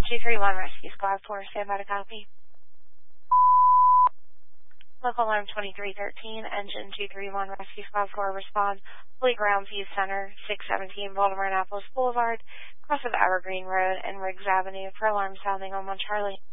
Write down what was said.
231 Rescue Squad 4, stand by to copy. Local alarm 2313, engine 231 Rescue Squad 4, respond. Fleet Ground View Center, 617 Baltimore Annapolis Boulevard, cross of Evergreen Road and Riggs Avenue, for alarm sounding on 1 Charlie.